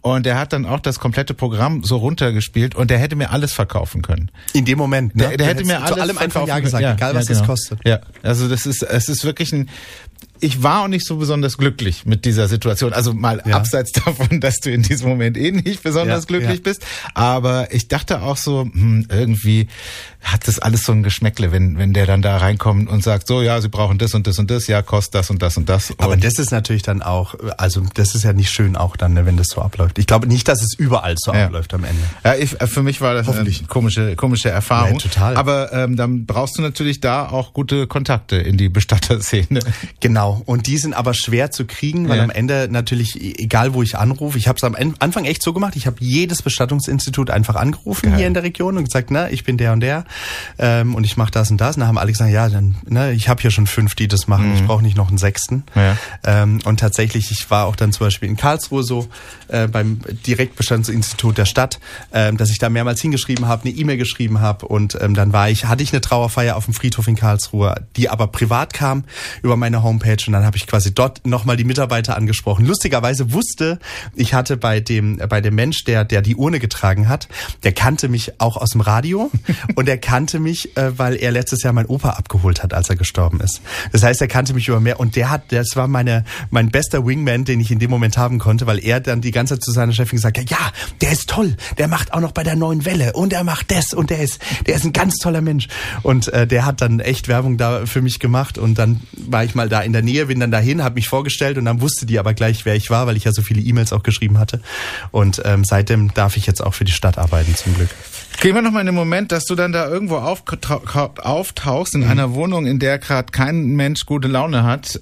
Und der hat dann auch das komplette Programm so runtergespielt und der hätte mir alles verkaufen können. In dem Moment, ne? Der hätte mir alles zu allem einfach Ja gesagt, egal was genau. es kostet. Ja, also es ist wirklich ich war auch nicht so besonders glücklich mit dieser Situation. Also mal abseits davon, dass du in diesem Moment nicht besonders glücklich bist. Aber ich dachte auch so, irgendwie hat das alles so ein Geschmäckle, wenn der dann da reinkommt und sagt, so, ja, sie brauchen das und das und das, ja, kostet das und das und das. Aber das ist natürlich dann auch, also das ist ja nicht schön auch dann, wenn das so abläuft. Ich glaube nicht, dass es überall so abläuft am Ende. Ja, für mich war das eine komische Erfahrung. Ja, total. Aber dann brauchst du natürlich da auch gute Kontakte in die Bestatterszene. Genau. Und die sind aber schwer zu kriegen, weil am Ende natürlich, egal wo ich anrufe, ich habe es am Anfang echt so gemacht, ich habe jedes Bestattungsinstitut einfach angerufen hier in der Region und gesagt, ich bin der und der und ich mache das und das. Und dann haben alle gesagt, ja, dann, ich habe hier schon 5, die das machen, ich brauche nicht noch einen 6. Ja. Und tatsächlich, ich war auch dann zum Beispiel in Karlsruhe so beim Direktbestandsinstitut der Stadt, dass ich da mehrmals hingeschrieben habe, eine E-Mail geschrieben habe und dann hatte ich eine Trauerfeier auf dem Friedhof in Karlsruhe, die aber privat kam über meine Homepage. Und dann habe ich quasi dort nochmal die Mitarbeiter angesprochen. Lustigerweise ich hatte bei dem Mensch, der die Urne getragen hat, der kannte mich auch aus dem Radio und er kannte mich, weil er letztes Jahr meinen Opa abgeholt hat, als er gestorben ist. Das heißt, er kannte mich über mehr und das war mein bester Wingman, den ich in dem Moment haben konnte, weil er dann die ganze Zeit zu seiner Chefin gesagt hat, ja, der ist toll, der macht auch noch bei der Neuen Welle und er macht das und der ist ein ganz toller Mensch. Und der hat dann echt Werbung da für mich gemacht und dann war ich mal da in der Nähe, bin dann dahin, habe mich vorgestellt und dann wusste die aber gleich, wer ich war, weil ich ja so viele E-Mails auch geschrieben hatte. Und seitdem darf ich jetzt auch für die Stadt arbeiten, zum Glück. Gehen wir noch mal in den Moment, dass du dann da irgendwo auftauchst in einer Wohnung, in der gerade kein Mensch gute Laune hat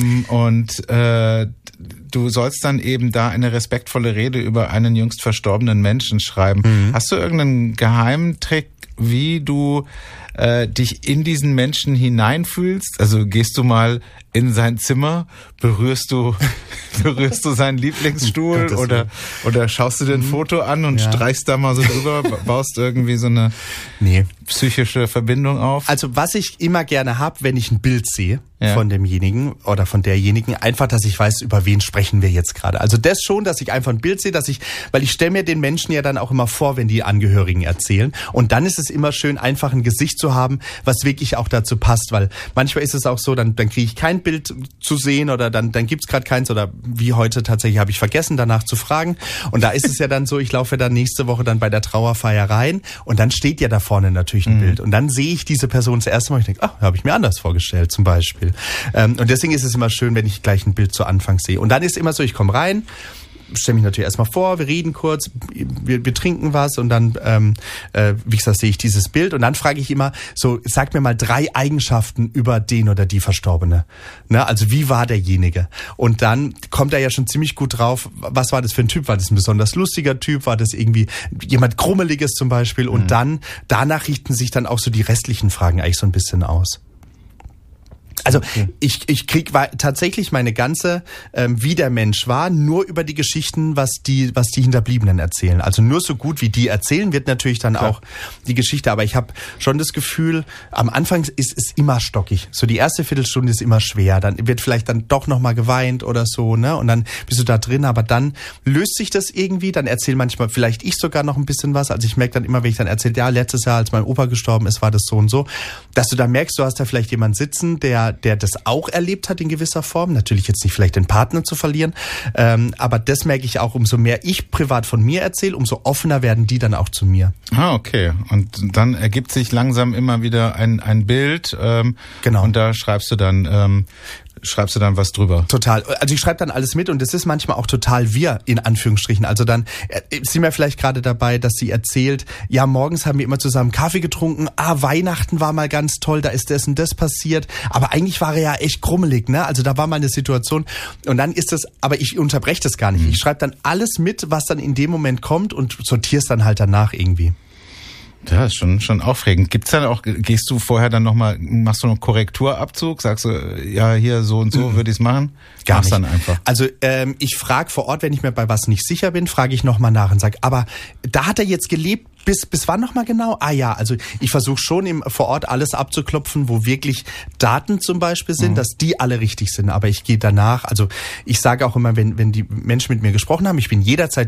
du sollst dann eben da eine respektvolle Rede über einen jüngst verstorbenen Menschen schreiben. Hast du irgendeinen geheimen Trick, wie du dich in diesen Menschen hineinfühlst? Also gehst du mal in sein Zimmer, berührst du seinen Lieblingsstuhl oder schaust du dir ein Foto an und streichst da mal so drüber, baust irgendwie so eine psychische Verbindung auf? Also was ich immer gerne habe, wenn ich ein Bild sehe von demjenigen oder von derjenigen, einfach, dass ich weiß, über wen sprechen wir jetzt gerade. Also das schon, dass ich einfach ein Bild sehe, weil ich stelle mir den Menschen ja dann auch immer vor, wenn die Angehörigen erzählen. Und dann ist es immer schön, einfach ein Gesicht zu haben, was wirklich auch dazu passt, weil manchmal ist es auch so, dann kriege ich kein Bild zu sehen oder dann gibt's gerade keins oder wie heute tatsächlich habe ich vergessen, danach zu fragen. Und da ist es ja dann so, ich laufe dann nächste Woche dann bei der Trauerfeier rein und dann steht ja da vorne natürlich ein Bild. Und dann sehe ich diese Person das erste Mal und ich denke, habe ich mir anders vorgestellt zum Beispiel. Und deswegen ist es immer schön, wenn ich gleich ein Bild zu Anfang sehe. Und dann ist immer so, ich komme rein, stelle mich natürlich erstmal vor, wir reden kurz, wir trinken was und dann, wie gesagt, sehe ich dieses Bild und dann frage ich immer so, sag mir mal 3 Eigenschaften über den oder die Verstorbene. Ne? Also wie war derjenige? Und dann kommt er ja schon ziemlich gut drauf, was war das für ein Typ? War das ein besonders lustiger Typ? War das irgendwie jemand Krummeliges zum Beispiel? Und dann, danach richten sich dann auch so die restlichen Fragen eigentlich so ein bisschen aus. Also ich krieg tatsächlich meine ganze, wie der Mensch war, nur über die Geschichten, was die Hinterbliebenen erzählen. Also nur so gut wie die erzählen, wird natürlich dann auch die Geschichte. Aber ich habe schon das Gefühl, am Anfang ist es immer stockig. So die erste Viertelstunde ist immer schwer. Dann wird vielleicht dann doch nochmal geweint oder so, ne? Und dann bist du da drin. Aber dann löst sich das irgendwie. Dann erzähl manchmal vielleicht ich sogar noch ein bisschen was. Also ich merke dann immer, wenn ich dann erzähle, ja, letztes Jahr, als mein Opa gestorben ist, war das so und so. Dass du da merkst, du hast da vielleicht jemanden sitzen, der das auch erlebt hat in gewisser Form. Natürlich jetzt nicht vielleicht den Partner zu verlieren, aber das merke ich auch, umso mehr ich privat von mir erzähle, umso offener werden die dann auch zu mir. Ah, okay. Und dann ergibt sich langsam immer wieder ein Bild. Genau. Und da schreibst du dann was drüber? Total. Also ich schreibe dann alles mit und das ist manchmal auch total wir, in Anführungsstrichen. Also dann sind wir vielleicht gerade dabei, dass sie erzählt, ja, morgens haben wir immer zusammen Kaffee getrunken, Weihnachten war mal ganz toll, da ist das und das passiert, aber eigentlich war er ja echt krummelig, ne? Also da war mal eine Situation und dann ist das, aber ich unterbreche das gar nicht. Ich schreibe dann alles mit, was dann in dem Moment kommt und sortiere es dann halt danach irgendwie. Ja, ist schon aufregend. Gibt's dann auch, gehst du vorher dann nochmal, machst du noch Korrekturabzug? Sagst du, ja, hier so und so würde ich's machen? Gar nicht. Dann einfach. Also ich frage vor Ort, wenn ich mir bei was nicht sicher bin, frage ich nochmal nach und sage, aber da hat er jetzt gelebt, bis wann nochmal genau? Ah ja, also ich versuche schon vor Ort alles abzuklopfen, wo wirklich Daten zum Beispiel sind, dass die alle richtig sind. Aber ich gehe danach, also ich sage auch immer, wenn die Menschen mit mir gesprochen haben, ich bin jederzeit